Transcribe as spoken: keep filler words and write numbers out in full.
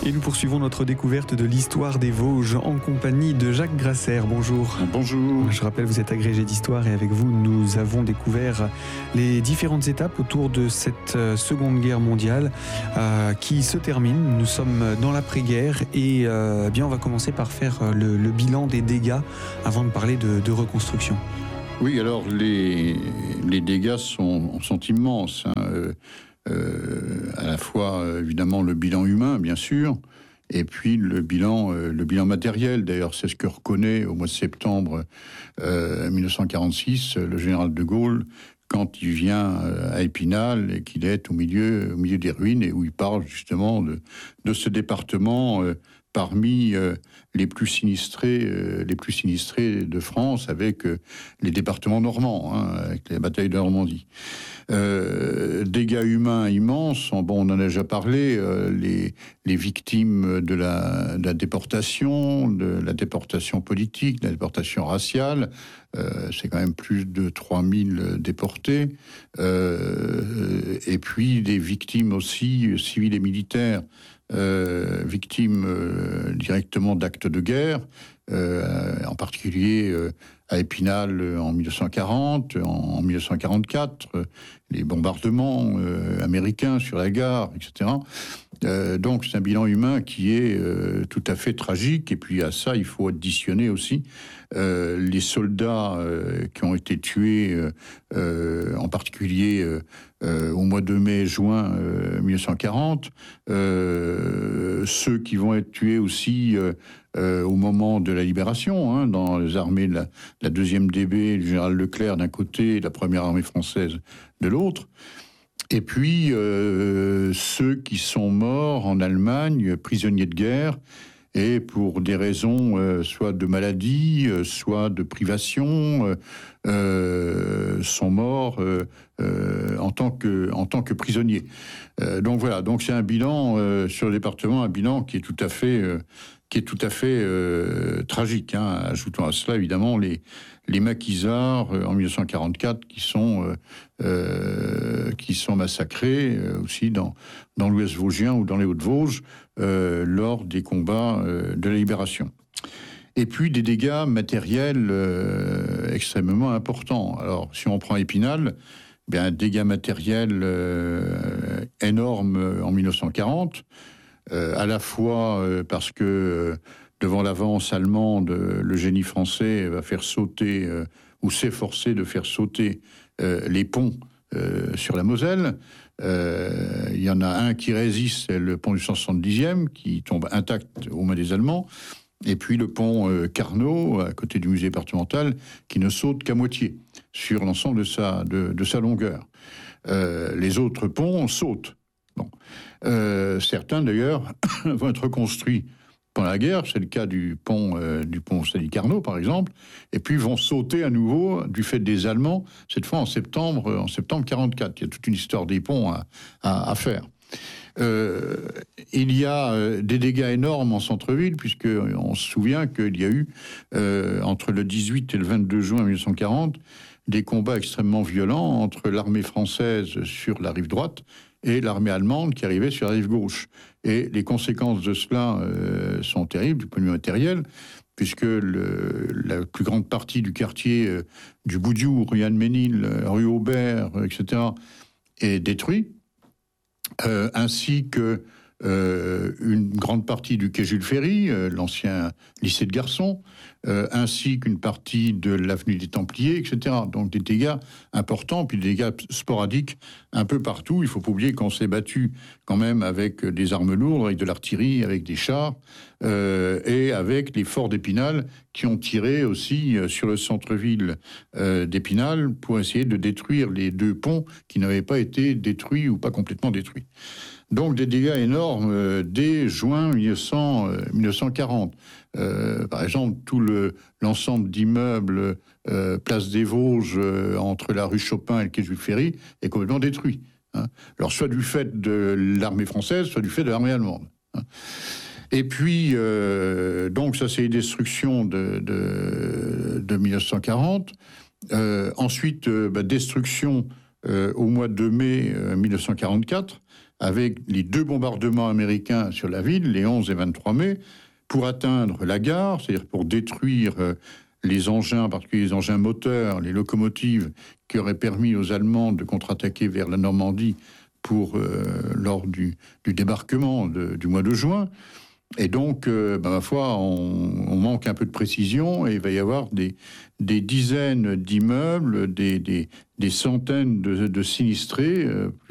Et nous poursuivons notre découverte de l'histoire des Vosges en compagnie de Jacques Grasser. Bonjour. Bonjour. Je rappelle, vous êtes agrégé d'histoire et avec vous, nous avons découvert les différentes étapes autour de cette Seconde Guerre mondiale euh, qui se termine. Nous sommes dans l'après-guerre et euh, bien, on va commencer par faire le, le bilan des dégâts avant de parler de, de reconstruction. Oui, alors les, les dégâts sont, sont immenses. Hein. Euh, euh, à la fois, évidemment, le bilan humain, bien sûr, et puis le bilan, euh, le bilan matériel. D'ailleurs, c'est ce que reconnaît au mois de septembre euh, mille neuf cent quarante-six le général de Gaulle quand il vient à Épinal et qu'il est au milieu, au milieu des ruines et où il parle justement de, de ce département euh, parmi euh, les plus sinistrés, euh, les plus sinistrés de France, avec euh, les départements normands, hein, avec les batailles de Normandie. Euh, dégâts humains immenses. Bon, on en a déjà parlé. Euh, les, les victimes de la, de la déportation, de la déportation politique, de la déportation raciale. Euh, c'est quand même plus de trois mille déportés. Euh, et puis des victimes aussi civiles et militaires. Euh, victimes euh, directement d'actes de guerre, euh, en particulier euh, à Épinal euh, en mille neuf cent quarante, en, en mille neuf cent quarante-quatre, euh, les bombardements euh, américains sur la gare, et cetera. Euh, donc c'est un bilan humain qui est euh, tout à fait tragique. Et puis à ça, il faut additionner aussi euh, les soldats euh, qui ont été tués, euh, euh, en particulier euh, euh, au mois de mai-juin euh, mille neuf cent quarante, euh, ceux qui vont être tués aussi euh, euh, au moment de la libération, hein, dans les armées de la, la deuxième D B, du général Leclerc d'un côté, et la première armée française de l'autre. Et puis, euh, ceux qui sont morts en Allemagne, prisonniers de guerre, et pour des raisons euh, soit de maladie, euh, soit de privation, euh, euh, sont morts euh, euh, en tant que en tant que prisonniers. Euh, donc voilà, donc c'est un bilan euh, sur le département, un bilan qui est tout à fait euh, qui est tout à fait euh, tragique. Hein. Ajoutons à cela évidemment les les maquisards euh, en mille neuf cent quarante-quatre qui sont euh, euh, qui sont massacrés euh, aussi dans dans l'Ouest vosgien ou dans les Hauts-de-Vosges euh, lors des combats euh, de la libération. Et puis des dégâts matériels euh, extrêmement importants. Alors si on prend Épinal, bien dégâts matériels euh, énormes en mille neuf cent quarante, euh, à la fois euh, parce que euh, devant l'avance allemande, le génie français va faire sauter euh, ou s'efforcer de faire sauter euh, les ponts euh, sur la Moselle. Euh, il y en a un qui résiste, c'est le pont du cent soixante-dixième, qui tombe intact aux mains des Allemands. Et puis le pont euh, Carnot, à côté du musée départemental, qui ne saute qu'à moitié sur l'ensemble de sa, de, de sa longueur. Euh, les autres ponts sautent. Bon. Euh, certains, d'ailleurs, vont être construits pendant la guerre, c'est le cas du pont euh, du pont Sadi Carnot, par exemple, et puis vont sauter à nouveau du fait des Allemands, cette fois en septembre, en septembre quarante-quatre. Il y a toute une histoire des ponts à, à, à faire. Euh, il y a euh, des dégâts énormes en centre-ville, puisque on se souvient qu'il y a eu, euh, entre le dix-huit et le vingt-deux juin mille neuf cent quarante, des combats extrêmement violents entre l'armée française sur la rive droite et l'armée allemande qui arrivait sur la rive gauche. Et les conséquences de cela euh, sont terribles du point de vue matériel, puisque le, la plus grande partie du quartier euh, du Boudiou, rue Anne-Ménil, rue Aubert, et cetera, est détruit, euh, ainsi que euh, une grande partie du quai Jules Ferry, euh, l'ancien lycée de garçons, euh, ainsi qu'une partie de l'avenue des Templiers, et cetera. Donc des dégâts importants, puis des dégâts sporadiques un peu partout. Il faut pas oublier qu'on s'est battu quand même avec des armes lourdes, avec de l'artillerie, avec des chars, euh, et avec les forts d'Épinal qui ont tiré aussi euh, sur le centre-ville euh, d'Épinal pour essayer de détruire les deux ponts qui n'avaient pas été détruits ou pas complètement détruits. Donc des dégâts énormes euh, dès juin mille neuf cents, euh, mille neuf cent quarante. Euh, par exemple, tout le, l'ensemble d'immeubles euh, Place des Vosges euh, entre la rue Chopin et le quai Jules Ferry est complètement détruit. Hein. Alors soit du fait de l'armée française, soit du fait de l'armée allemande. Hein. Et puis, euh, donc ça c'est les destructions de, de, de mille neuf cent quarante. Euh, ensuite, euh, bah, destruction euh, au mois de mai euh, mille neuf cent quarante-quatre, avec les deux bombardements américains sur la ville, les onze et vingt-trois mai, pour atteindre la gare, c'est-à-dire pour détruire euh, les engins, en particulier les engins moteurs, les locomotives, qui auraient permis aux Allemands de contre-attaquer vers la Normandie pour, euh, lors du, du débarquement de, du mois de juin. Et donc, euh, ben, ma foi, on, on manque un peu de précision et il va y avoir des, des dizaines d'immeubles, des, des, des centaines de, de sinistrés, euh,